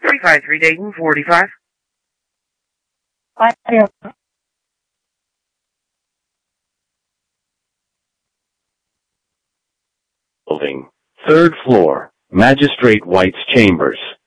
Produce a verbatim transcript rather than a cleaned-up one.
three five three Dayton, forty-five. Fire. Building. Third floor. Magistrate White's chambers.